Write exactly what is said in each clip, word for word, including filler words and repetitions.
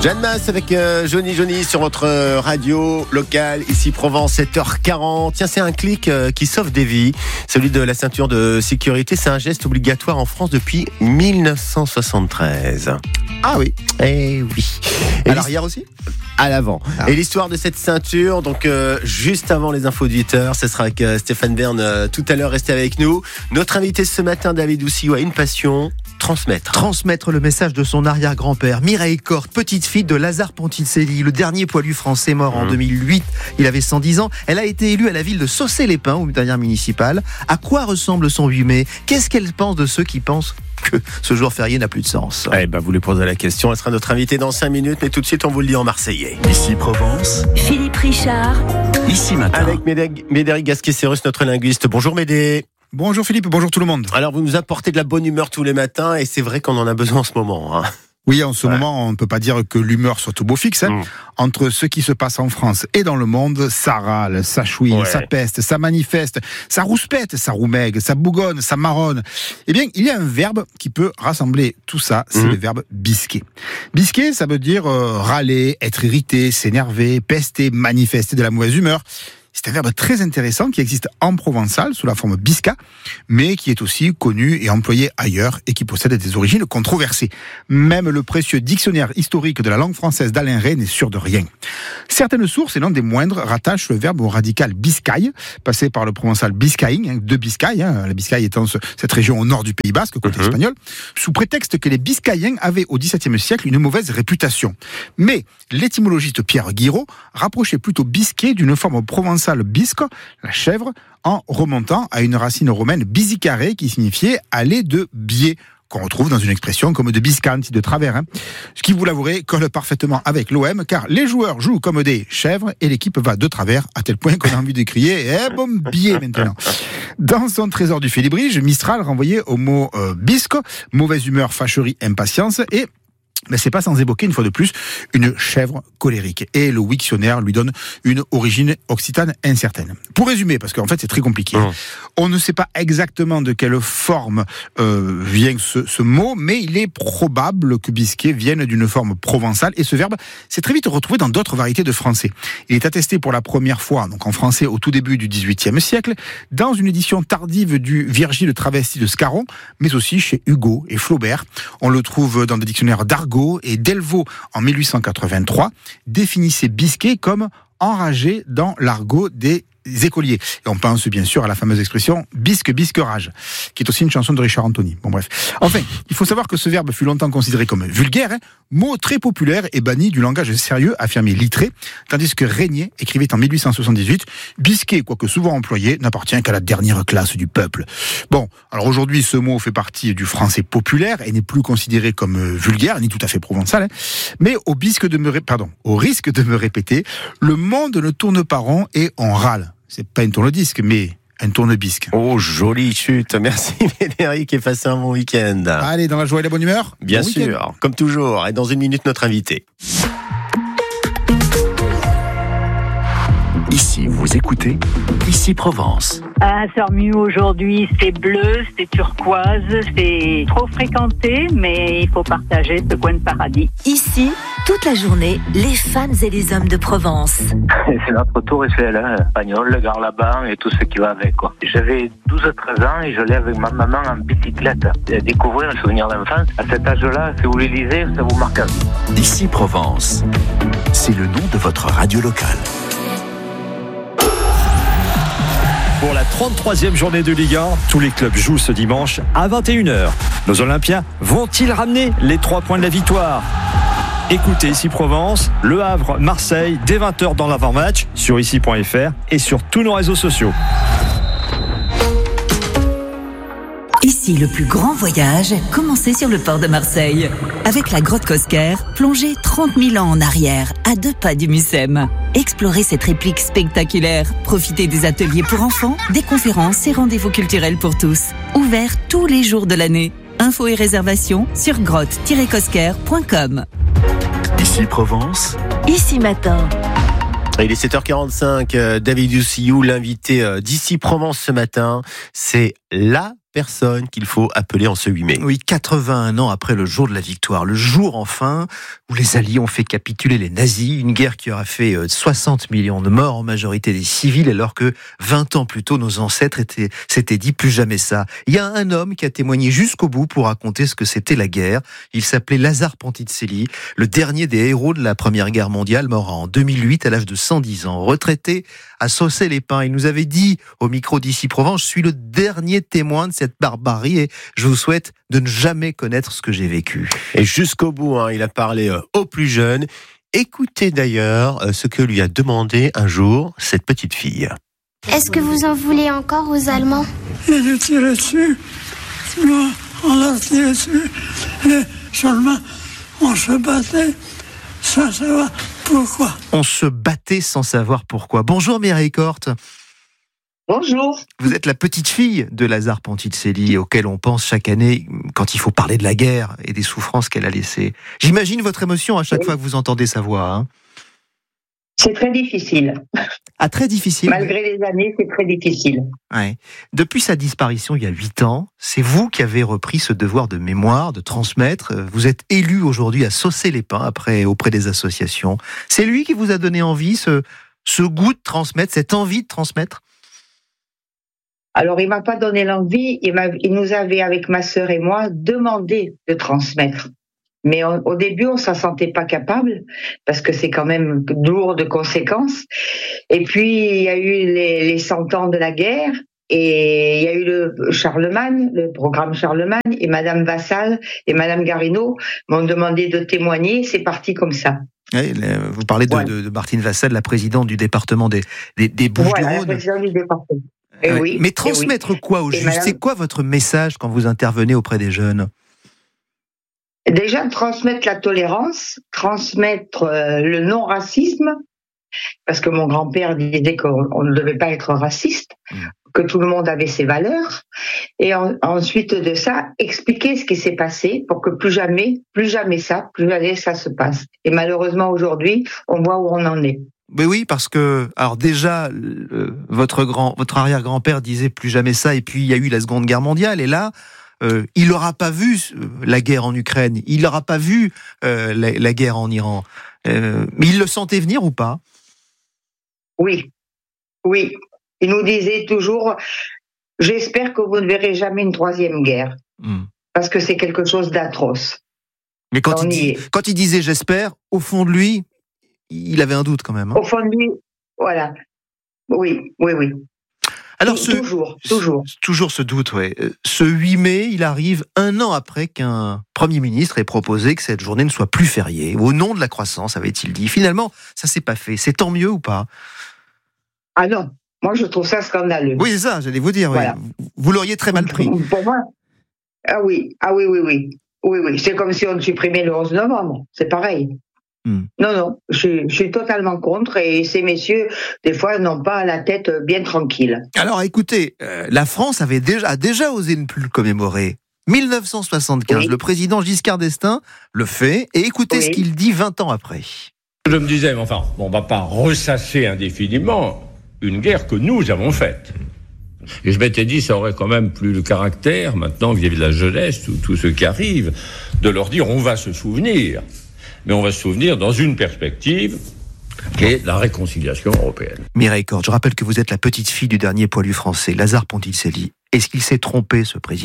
Jeanne Masse avec euh, Johnny Johnny sur votre euh, radio locale, ici Provence, sept heures quarante. Tiens, c'est un clic euh, qui sauve des vies. Celui de la ceinture de sécurité, c'est un geste obligatoire en France depuis dix-neuf cent soixante-treize. Ah oui. Eh oui. Et à l'arrière aussi ? À l'avant. Ah. Et l'histoire de cette ceinture, donc euh, juste avant les infos de huit heures, ce sera avec euh, Stéphane Bern euh, tout à l'heure, restez avec nous. Notre invité ce matin, David Oussiou, a une passion, transmettre. Transmettre le message de son arrière-grand-père, Mireille Corte, petite fille de Lazare Ponticelli, le dernier poilu français mort en mmh. deux mille huit. Il avait cent dix ans. Elle a été élue à la ville de Saucé-les-Pins, aux dernières municipales. À quoi ressemble son huit mai ? Qu'est-ce qu'elle pense de ceux qui pensent que ce jour férié n'a plus de sens ? Eh ben, vous lui posez la question. Elle sera notre invitée dans cinq minutes, mais tout de suite, on vous le dit en marseillais. Ici Provence, Philippe Richard, ici matin. Avec Médé- Médéric Gasquet-Cérus, notre linguiste. Bonjour Médé. Bonjour Philippe, bonjour tout le monde. Alors, vous nous apportez de la bonne humeur tous les matins, et c'est vrai qu'on en a besoin en ce moment. Hein. Oui, en ce Ouais. moment, on ne peut pas dire que l'humeur soit au beau fixe. Hein. Mmh. Entre ce qui se passe en France et dans le monde, ça râle, ça chouine, Ouais. ça peste, ça manifeste, ça rouspète, ça roumègue, ça bougonne, ça marronne. Eh bien, il y a un verbe qui peut rassembler tout ça, c'est Mmh. le verbe bisquer. Bisquer, ça veut dire euh, râler, être irrité, s'énerver, pester, manifester de la mauvaise humeur. C'est un verbe très intéressant qui existe en provençal sous la forme bisca, mais qui est aussi connu et employé ailleurs et qui possède des origines controversées. Même le précieux dictionnaire historique de la langue française d'Alain Ray n'est sûr de rien. Certaines sources, et non des moindres, rattachent le verbe au radical biscaye, passé par le provençal biscaïn, hein, de Biscaye, hein, la Biscaye étant ce, cette région au nord du Pays Basque, côté Mhm. espagnol, sous prétexte que les Biscayens avaient au dix-septième siècle une mauvaise réputation. Mais l'étymologiste Pierre Guiraud rapprochait plutôt bisquer d'une forme provençale bisque, la chèvre, en remontant à une racine romaine bisicare qui signifiait aller de biais, qu'on retrouve dans une expression comme de biscanti, de travers. Hein. Ce qui, vous l'avouerez, colle parfaitement avec l'O M, car les joueurs jouent comme des chèvres et l'équipe va de travers, à tel point qu'on a envie de crier « Eh bon biais maintenant !» Dans son trésor du félibrige, Mistral renvoyait au mot euh, bisque, mauvaise humeur, fâcherie, impatience, et mais c'est pas sans évoquer une fois de plus une chèvre colérique. Et le Wiktionnaire lui donne une origine occitane incertaine. Pour résumer, parce qu'en fait c'est très compliqué, Mmh. on ne sait pas exactement de quelle forme euh, vient ce, ce mot, mais il est probable que bisquer vienne d'une forme provençale. Et ce verbe s'est très vite retrouvé dans d'autres variétés de français. Il est attesté pour la première fois, donc en français au tout début du dix-huitième siècle, dans une édition tardive du Virgile travesti de Scarron, mais aussi chez Hugo et Flaubert. On le trouve dans des dictionnaires d'Argot et Delvaux en mille huit cent quatre-vingt-trois, définissait bisquer comme enragé dans l'argot des écoliers. Et on pense bien sûr à la fameuse expression bisque bisquerage, qui est aussi une chanson de Richard Anthony. Bon bref. Enfin, il faut savoir que ce verbe fut longtemps considéré comme vulgaire, hein, mot très populaire et banni du langage sérieux, affirmé Littré, tandis que Régnier écrivait en mille huit cent soixante-dix-huit, bisquer, quoique souvent employé, n'appartient qu'à la dernière classe du peuple. Bon, alors aujourd'hui, ce mot fait partie du français populaire et n'est plus considéré comme vulgaire, ni tout à fait provençal, hein, mais au bisque de me ré... pardon, au risque de me répéter, le monde ne tourne pas rond et on râle. C'est pas une tourne-disque, mais un tourne-bisque. Oh, jolie chute. Merci Médéric et passez un bon week-end. Allez, dans la joie et la bonne humeur. Bien bon week-end. sûr, comme toujours. Et dans une minute, notre invité. Ici, vous écoutez, ici Provence. À Sormiou aujourd'hui, c'est bleu, c'est turquoise, c'est trop fréquenté, mais il faut partager ce coin de paradis. ici, toute la journée, les femmes et les hommes de Provence. C'est notre tour Eiffel, hein, Pagnol, le Garlaban et tout ce qui va avec, quoi. J'avais douze à treize ans et je l'ai avec ma maman en bicyclette. Et à découvrir un souvenir d'enfance. À cet âge-là, si vous les lisez, ça vous marque à vie. Ici Provence, c'est le nom de votre radio locale. Pour la trente-troisième journée de Ligue un, tous les clubs jouent ce dimanche à vingt et une heures. Nos Olympiens vont-ils ramener les trois points de la victoire ? Écoutez Ici Provence, Le Havre, Marseille, dès vingt heures dans l'avant-match, sur ici point f r et sur tous nos réseaux sociaux. Ici, le plus grand voyage, commencez sur le port de Marseille. Avec la grotte Cosquer, plongez trente mille ans en arrière, à deux pas du Mucem. Explorez cette réplique spectaculaire, profitez des ateliers pour enfants, des conférences et rendez-vous culturels pour tous. Ouvert tous les jours de l'année. Infos et réservations sur grotte tiret cosquer point com. Ici Provence, Ici matin. Il est sept heures quarante-cinq, euh, David Oussiou, l'invité euh, d'Ici Provence ce matin, c'est la personne qu'il faut appeler en ce huit mai. Oui, quatre-vingt-un ans après le jour de la victoire, le jour enfin où les Alliés ont fait capituler les nazis, une guerre qui aura fait soixante millions de morts, en majorité des civils, alors que vingt ans plus tôt, nos ancêtres étaient, s'étaient dit plus jamais ça. Il y a un homme qui a témoigné jusqu'au bout pour raconter ce que c'était la guerre. Il s'appelait Lazare Ponticelli, le dernier des héros de la Première Guerre mondiale, mort en deux mille huit à l'âge de cent dix ans, retraité à Saucey-les-Pins. Il nous avait dit au micro d'Ici Provence, je suis le dernier témoin de cette barbarie et je vous souhaite de ne jamais connaître ce que j'ai vécu. Et jusqu'au bout, hein, il a parlé euh, aux plus jeunes. Écoutez d'ailleurs euh, ce que lui a demandé un jour cette petite fille. Est-ce que vous en voulez encore aux Allemands ? Ils ont tiré dessus, on l'a tiré dessus, et seulement on se battait sans savoir pourquoi. On se battait sans savoir pourquoi. Bonjour Mireille Corte. Bonjour. Vous êtes la petite fille de Lazare Ponticelli, auquel on pense chaque année quand il faut parler de la guerre et des souffrances qu'elle a laissées. J'imagine votre émotion à chaque oui. fois que vous entendez sa voix. Hein. C'est très difficile. Ah, très difficile. Malgré les années, c'est très difficile. Ouais. Depuis sa disparition il y a huit ans, c'est vous qui avez repris ce devoir de mémoire, de transmettre. Vous êtes élu aujourd'hui à Saucey-les-Pins, après auprès des associations. C'est lui qui vous a donné envie, ce, ce goût de transmettre, cette envie de transmettre ? Alors, il m'a pas donné l'envie, il, m'a, il nous avait, avec ma sœur et moi, demandé de transmettre. Mais on, au début, on s'en sentait pas capable, parce que c'est quand même lourd de conséquences. Et puis, il y a eu les, les cent ans de la guerre, et il y a eu le Charlemagne, le programme Charlemagne, et Madame Vassal et Madame Garino m'ont demandé de témoigner, c'est parti comme ça. Oui, vous parlez de, ouais. de, de Martine Vassal, la présidente du département des, des, des Bouches-du-Rhône. Voilà, la présidente du département. Et oui, mais transmettre oui. quoi au juste ? Madame... C'est quoi votre message quand vous intervenez auprès des jeunes ? Déjà, transmettre la tolérance, transmettre euh, le non-racisme, parce que mon grand-père disait qu'on on ne devait pas être raciste, mmh. que tout le monde avait ses valeurs, et en, ensuite de ça, expliquer ce qui s'est passé pour que plus jamais, plus jamais ça, plus jamais ça se passe. Et malheureusement, aujourd'hui, on voit où on en est. Mais oui, parce que, alors déjà, euh, votre grand, votre arrière-grand-père disait plus jamais ça, et puis il y a eu la Seconde Guerre mondiale, et là, euh, il n'aura pas vu euh, la guerre en Ukraine, il n'aura pas vu euh, la, la guerre en Iran. Euh, mais il le sentait venir ou pas ? Oui, oui. Il nous disait toujours, j'espère que vous ne verrez jamais une troisième guerre, mmh. parce que c'est quelque chose d'atroce. Mais quand, il, dit, quand il disait j'espère, au fond de lui, il avait un doute quand même. Hein. Au fond de lui, voilà. Oui, oui, oui. Alors ce, toujours, toujours. Toujours ce doute, ouais. Ce huit mai, il arrive un an après qu'un Premier ministre ait proposé que cette journée ne soit plus fériée, au nom de la croissance, avait-il dit. Finalement, ça s'est pas fait. C'est tant mieux ou pas ? Ah non, moi je trouve ça scandaleux. Oui, c'est ça, j'allais vous dire. Voilà. Oui. Vous l'auriez très mal pris. Pour moi, ah oui, ah oui, oui, oui. Oui, oui. C'est comme si on supprimait le onze novembre. C'est pareil. Hmm. Non, non, je, je suis totalement contre et ces messieurs, des fois, n'ont pas la tête bien tranquille. Alors écoutez, euh, la France avait déjà, a déjà osé ne plus le commémorer. dix-neuf cent soixante-quinze, oui. Le président Giscard d'Estaing le fait et écoutez oui. ce qu'il dit vingt ans après. Je me disais, mais enfin, on ne va pas ressasser indéfiniment une guerre que nous avons faite. Et je m'étais dit, ça aurait quand même plus le caractère, maintenant, vis-à-vis de la jeunesse, tout, tout ce qui arrive, de leur dire, on va se souvenir. Mais on va se souvenir dans une perspective qui est la réconciliation européenne. Mireille Corte, je rappelle que vous êtes la petite fille du dernier poilu français, Lazare Ponticelli. Est-ce qu'il s'est trompé, ce président ?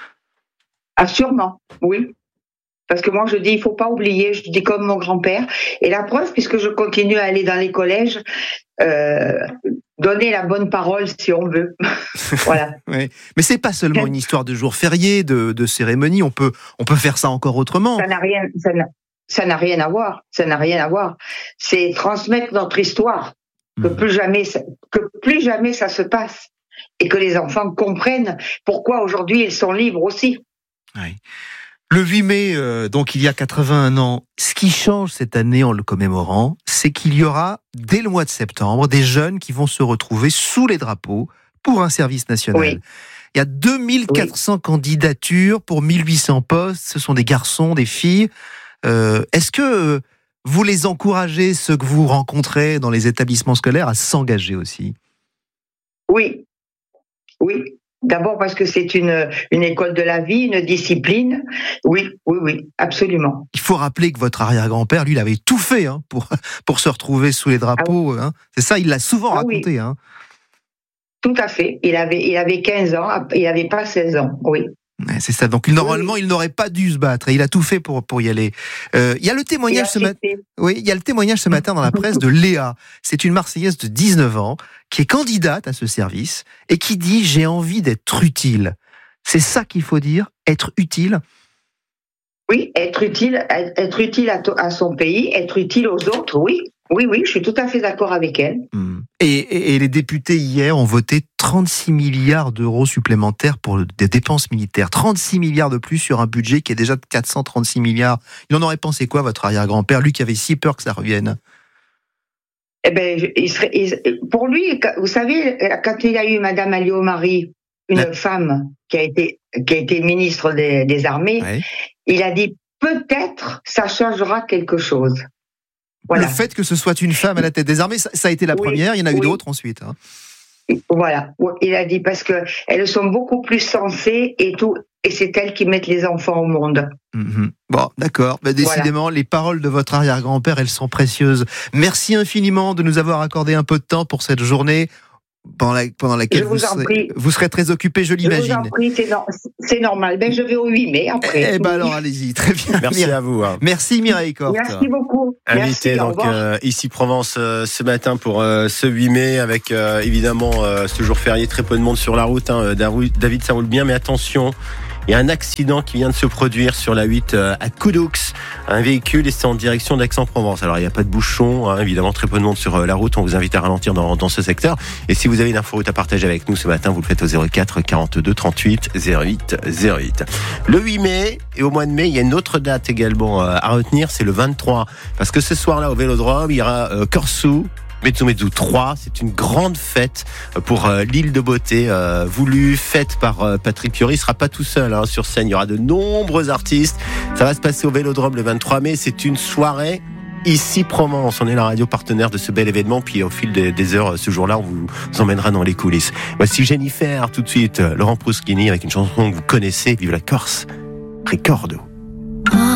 Ah, sûrement, oui. Parce que moi, je dis, il ne faut pas oublier, je dis comme mon grand-père. Et la preuve, puisque je continue à aller dans les collèges, euh, donner la bonne parole si on veut. Voilà. Oui. Mais c'est pas seulement une histoire de jour férié, de, de cérémonie. On peut, on peut faire ça encore autrement. Ça n'a rien, ça n'a, ça n'a rien à voir. Ça n'a rien à voir. C'est transmettre notre histoire. Que mmh. plus jamais, que plus jamais ça se passe. Et que les enfants comprennent pourquoi aujourd'hui ils sont libres aussi. Oui. Le huit mai, euh, donc il y a quatre-vingt-un ans, ce qui change cette année en le commémorant, c'est qu'il y aura, dès le mois de septembre, des jeunes qui vont se retrouver sous les drapeaux pour un service national. Oui. Il y a deux mille quatre cents oui. candidatures pour mille huit cents postes, ce sont des garçons, des filles. Euh, est-ce que vous les encouragez, ceux que vous rencontrez dans les établissements scolaires, à s'engager aussi ? Oui, oui. D'abord parce que c'est une, une école de la vie, une discipline. Oui, oui, oui, absolument. Il faut rappeler que votre arrière-grand-père, lui, il avait tout fait hein, pour, pour se retrouver sous les drapeaux. Ah oui. hein. C'est ça, il l'a souvent ah raconté. Oui. Hein. Tout à fait. Il avait, il avait quinze ans, il n'avait pas seize ans, oui. C'est ça. Donc normalement, oui. il n'aurait pas dû se battre. Et il a tout fait pour pour y aller. Euh, il y a le témoignage ce matin. Oui, il y a le témoignage ce matin dans la presse de Léa. C'est une Marseillaise de dix-neuf ans qui est candidate à ce service et qui dit j'ai envie d'être utile. C'est ça qu'il faut dire, être utile. Oui, être utile, être utile à, to- à son pays, être utile aux autres. Oui, oui, oui, je suis tout à fait d'accord avec elle. Mmh. Et, et, et les députés hier ont voté trente-six milliards d'euros supplémentaires pour des dépenses militaires. trente-six milliards de plus sur un budget qui est déjà de quatre cent trente-six milliards. Il en aurait pensé quoi, votre arrière-grand-père, lui qui avait si peur que ça revienne? Eh ben, il serait, il, pour lui, vous savez, quand il y a eu Madame Alliot-Marie, une ouais. femme qui a été qui a été ministre des, des armées, ouais. il a dit peut-être ça changera quelque chose. Voilà. Le fait que ce soit une femme à la tête des armées, ça, ça a été la oui, première, il y en a oui. eu d'autres ensuite. Hein. Voilà, il a dit parce que elles sont beaucoup plus sensées et tout, et c'est elles qui mettent les enfants au monde. Mmh. Bon, d'accord. Bah, décidément, voilà. Les paroles de votre arrière-grand-père, elles sont précieuses. Merci infiniment de nous avoir accordé un peu de temps pour cette journée. Pendant, la, pendant laquelle vous, vous, serez, vous serez très occupé, je l'imagine. Je vous en prie, c'est, no, c'est normal. Ben, je vais au huit mai après. Eh ben alors, allez-y, très bien. Merci à vous. Hein. Merci Mireille Coste. Merci beaucoup. Invité donc euh, ici Provence euh, ce matin pour euh, ce huit mai avec euh, évidemment euh, ce jour férié, très peu de monde sur la route. Hein, David, ça roule bien, mais attention. Il y a un accident qui vient de se produire sur la huit à Coudoux. Un véhicule est en direction d'Aix-en-Provence. Alors, il n'y a pas de bouchon, hein, évidemment, très peu de monde sur la route. On vous invite à ralentir dans, dans ce secteur. Et si vous avez une inforoute à partager avec nous ce matin, vous le faites au zéro quatre quarante-deux trente-huit zéro huit zéro huit. Le huit mai, et au mois de mai, il y a une autre date également à retenir, c'est le vingt-trois. Parce que ce soir-là, au Vélodrome, il y aura euh, Corso Metsu trois, c'est une grande fête pour euh, l'île de beauté, euh, voulue, faite par euh, Patrick Fiori. Il ne sera pas tout seul hein, sur scène, il y aura de nombreux artistes. Ça va se passer au Vélodrome le vingt-trois mai, c'est une soirée ici Provence. On est la radio partenaire de ce bel événement, puis au fil des, des heures, ce jour-là, on vous emmènera dans les coulisses. Voici Jennifer, tout de suite, Laurent Prouskini avec une chanson que vous connaissez, Vive la Corse, Ricordo.